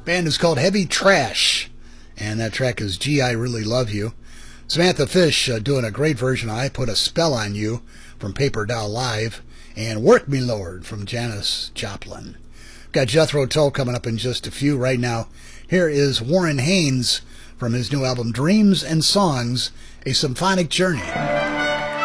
Band is called Heavy Trash, and that track is Gee, I Really Love You. Samantha Fish doing a great version of I Put a Spell on You from Paper Doll Live, and Work Me Lord from Janis Joplin. Got Jethro Tull coming up in just a few. Right now, here is Warren Haynes from his new album Dreams and Songs, A Symphonic Journey.